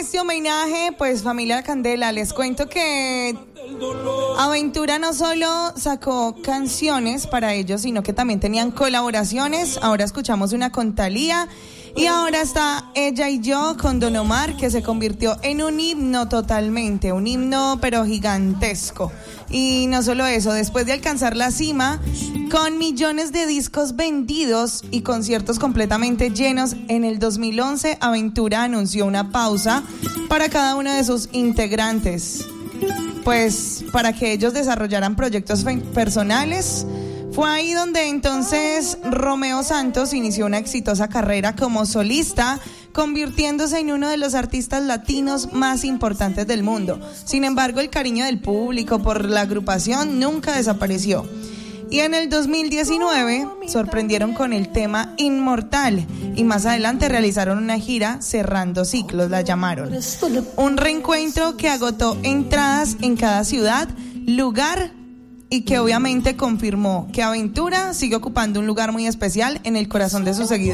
este homenaje, pues familia Candela, les cuento que Aventura no solo sacó canciones para ellos, sino que también tenían colaboraciones. Ahora escuchamos una con Thalía y ahora está Ella y Yo con Don Omar, que se convirtió en un himno totalmente, un himno pero gigantesco. Y no solo eso, después de alcanzar la cima, con millones de discos vendidos y conciertos completamente llenos, en el 2011 Aventura anunció una pausa para cada uno de sus integrantes, pues para que ellos desarrollaran proyectos personales. Fue ahí donde entonces Romeo Santos inició una exitosa carrera como solista, convirtiéndose en uno de los artistas latinos más importantes del mundo. Sin embargo, el cariño del público por la agrupación nunca desapareció. Y en el 2019 sorprendieron con el tema Inmortal y más adelante realizaron una gira Cerrando Ciclos, la llamaron. Un reencuentro que agotó entradas en cada ciudad, lugar y que obviamente confirmó que Aventura sigue ocupando un lugar muy especial en el corazón de sus seguidores.